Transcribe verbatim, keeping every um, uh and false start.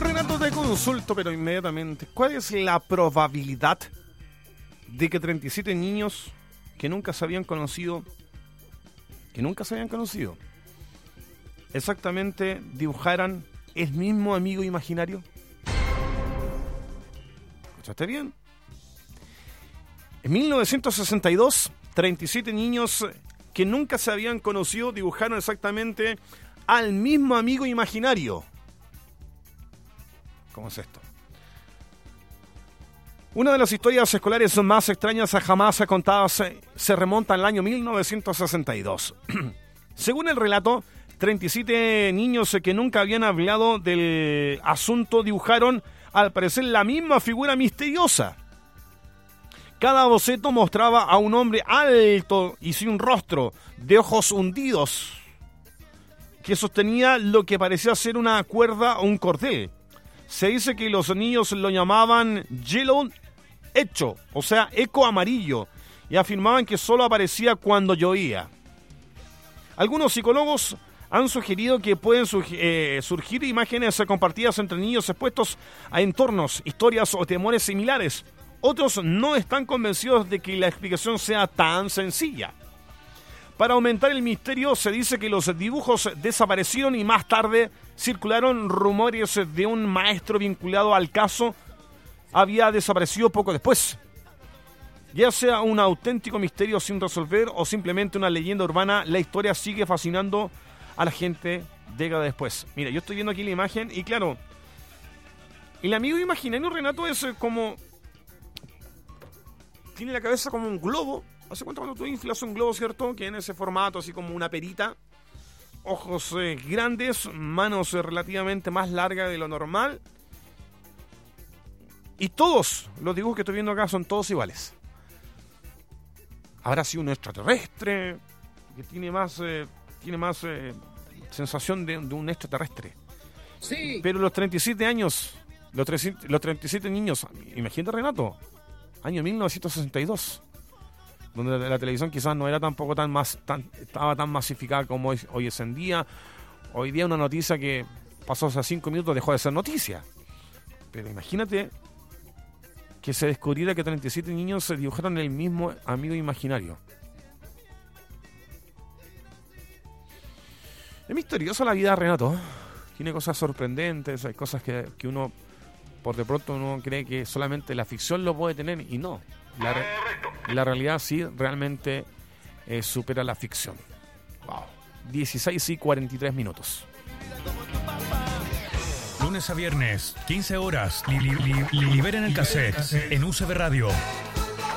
Renato, te consulto, pero inmediatamente. ¿Cuál es la probabilidad de que treinta y siete niños que nunca se habían conocido, que nunca se habían conocido, exactamente dibujaran el mismo amigo imaginario? ¿Escuchaste bien? En mil novecientos sesenta y dos, treinta y siete niños que nunca se habían conocido dibujaron exactamente al mismo amigo imaginario. ¿Cómo es esto? Una de las historias escolares más extrañas jamás contadas se, se remonta al año mil novecientos sesenta y dos. Según el relato, treinta y siete niños que nunca habían hablado del asunto dibujaron, al parecer, la misma figura misteriosa. Cada boceto mostraba a un hombre alto y sin rostro, de ojos hundidos, que sostenía lo que parecía ser una cuerda o un cordel. Se dice que los niños lo llamaban Yellow Echo, o sea, eco amarillo, y afirmaban que solo aparecía cuando llovía. Algunos psicólogos han sugerido que pueden surgir, eh, surgir imágenes compartidas entre niños expuestos a entornos, historias o temores similares. Otros no están convencidos de que la explicación sea tan sencilla. Para aumentar el misterio, se dice que los dibujos desaparecieron y más tarde circularon rumores de un maestro vinculado al caso había desaparecido poco después. Ya sea un auténtico misterio sin resolver o simplemente una leyenda urbana, la historia sigue fascinando a la gente décadas después. Mira, yo estoy viendo aquí la imagen y claro, el amigo imaginario, Renato, es como... tiene la cabeza como un globo. ¿Hace cuánto cuando tú inflas un globo, cierto? Que en ese formato, así como una perita. Ojos eh, grandes, manos eh, relativamente más largas de lo normal. Y todos los dibujos que estoy viendo acá son todos iguales. Habrá sido un extraterrestre que tiene más, eh, tiene más eh, sensación de, de un extraterrestre. Sí. Pero los treinta y siete años, los, los treinta y siete niños, imagínate, Renato, año mil novecientos sesenta y dos, donde la, la televisión quizás no era tampoco tan más, tan, estaba tan masificada como hoy, hoy es en día. Hoy día una noticia que pasó hace cinco minutos dejó de ser noticia. Pero imagínate que se descubriera que treinta y siete niños se dibujaron el mismo amigo imaginario. Es misteriosa la vida, Renato. Tiene cosas sorprendentes, hay cosas que, que uno, por de pronto, uno cree que solamente la ficción lo puede tener y no. La, re- la realidad sí realmente eh, supera la ficción. Wow. dieciséis y cuarenta y tres minutos. Lunes a viernes, quince horas. Li- li- li- liberen el cassette en U C B Radio.